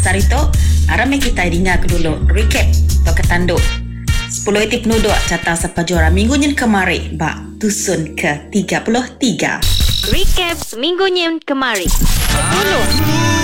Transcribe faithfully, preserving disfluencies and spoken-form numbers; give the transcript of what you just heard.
pasar itu, aram kita dengar ke dulu recap atau ketanduk sepuluh itu penduduk catang sepajuara minggu nyen kemari bak tusun ke tiga puluh tiga. Recap seminggu nyen kemari. sepuluh